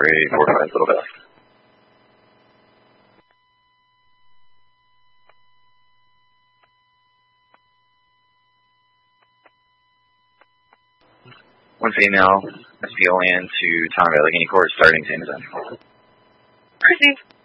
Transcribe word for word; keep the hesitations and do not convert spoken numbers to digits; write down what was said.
a fortified citadel. One female, S P O N to Tom Allegheny Court, starting same as that. Received.